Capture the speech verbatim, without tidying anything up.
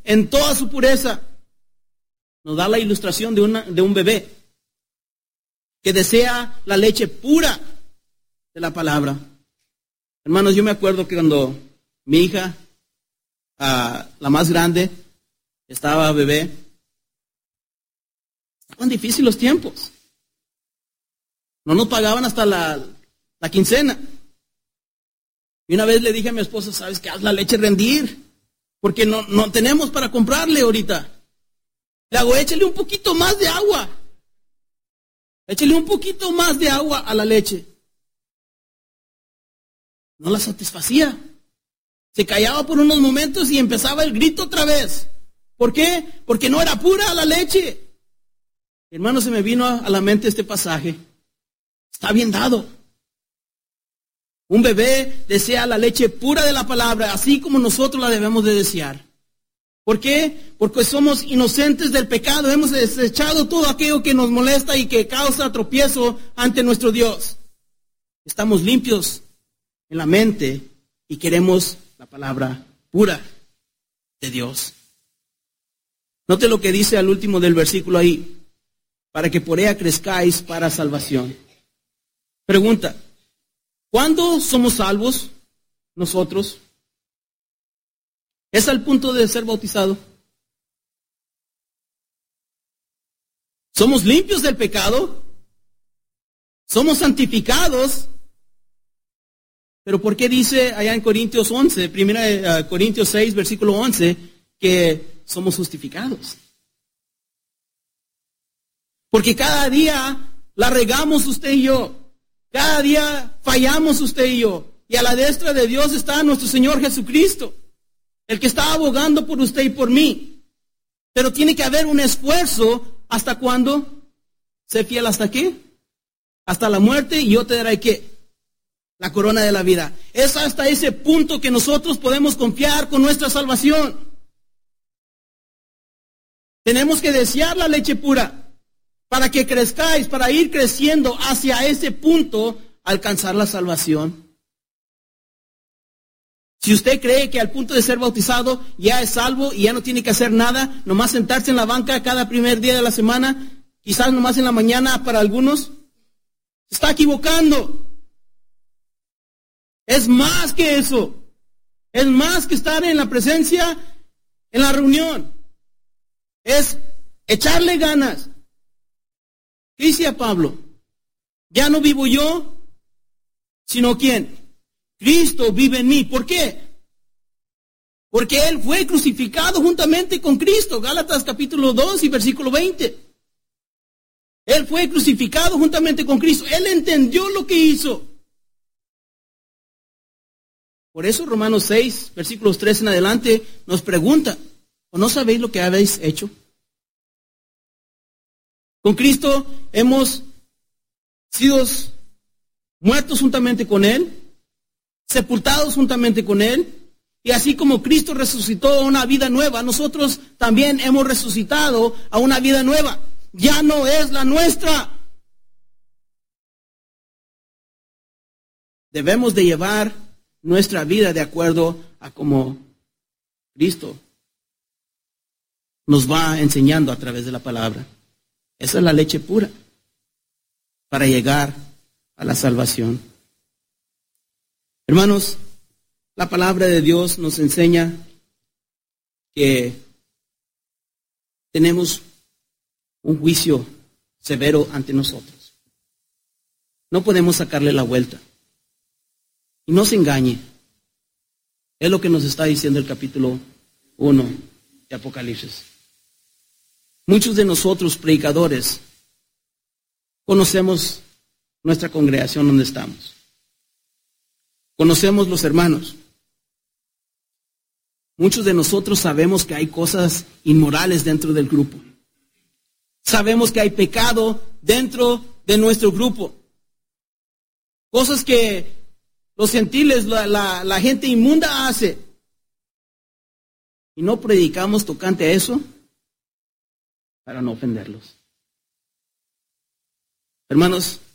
en toda su pureza. Nos da la ilustración de, una, de un bebé que desea la leche pura de la palabra. Hermanos, yo me acuerdo que cuando mi hija, uh, la más grande, estaba bebé, estaban difíciles los tiempos. No nos pagaban hasta la, la quincena. Y una vez le dije a mi esposa, ¿sabes qué? Haz la leche rendir, porque no, no tenemos para comprarle ahorita. Le hago, échale un poquito más de agua. Échale un poquito más de agua a la leche. No la satisfacía. Se callaba por unos momentos y empezaba el grito otra vez. ¿Por qué? Porque no era pura la leche. Hermano, se me vino a la mente este pasaje. Está bien dado. Un bebé desea la leche pura de la palabra, así como nosotros la debemos de desear. ¿Por qué? Porque somos inocentes del pecado, hemos desechado todo aquello que nos molesta y que causa tropiezo ante nuestro Dios. Estamos limpios en la mente y queremos la palabra pura de Dios. Note lo que dice al último del versículo ahí, para que por ella crezcáis para salvación. Pregunta, ¿cuándo somos salvos nosotros? ¿Es al punto de ser bautizado? ¿Somos limpios del pecado? ¿Somos santificados? Pero ¿por qué dice allá en Corintios once, primera uh, Corintios seis, versículo once, que somos justificados? Porque cada día la regamos usted y yo. Cada día fallamos usted y yo. Y a la diestra de Dios está nuestro Señor Jesucristo, el que está abogando por usted y por mí. Pero tiene que haber un esfuerzo. ¿Hasta cuándo? Sé fiel hasta qué? Hasta la muerte, y yo te daré ¿qué? La corona de la vida. Es hasta ese punto que nosotros podemos confiar con nuestra salvación. Tenemos que desear la leche pura para que crezcáis, para ir creciendo hacia ese punto, alcanzar la salvación. Si usted cree que al punto de ser bautizado ya es salvo y ya no tiene que hacer nada, nomás sentarse en la banca cada primer día de la semana, quizás nomás en la mañana para algunos, se está equivocando. Es más que eso. Es más que estar en la presencia, en la reunión. Es echarle ganas. ¿Qué dice Pablo? Ya no vivo yo, sino ¿quién? Cristo vive en mí. ¿Por qué? Porque Él fue crucificado juntamente con Cristo. Gálatas capítulo dos y versículo veinte. Él fue crucificado juntamente con Cristo. Él entendió lo que hizo. Por eso Romanos seis, versículos tres en adelante, nos pregunta, ¿o no sabéis lo que habéis hecho? Con Cristo hemos sido muertos juntamente con Él, sepultados juntamente con Él, y así como Cristo resucitó a una vida nueva, nosotros también hemos resucitado a una vida nueva. Ya no es la nuestra. Debemos de llevar nuestra vida de acuerdo a como Cristo nos va enseñando a través de la palabra. Esa es la leche pura para llegar a la salvación. Hermanos, la palabra de Dios nos enseña que tenemos un juicio severo ante nosotros. No podemos sacarle la vuelta. Y no se engañe. Es lo que nos está diciendo el capítulo uno de Apocalipsis. Muchos de nosotros, predicadores, conocemos nuestra congregación donde estamos. Conocemos los hermanos. Muchos de nosotros sabemos que hay cosas inmorales dentro del grupo. Sabemos que hay pecado dentro de nuestro grupo. Cosas que los gentiles, la, la, la gente inmunda hace. Y no predicamos tocante a eso para no ofenderlos. Hermanos,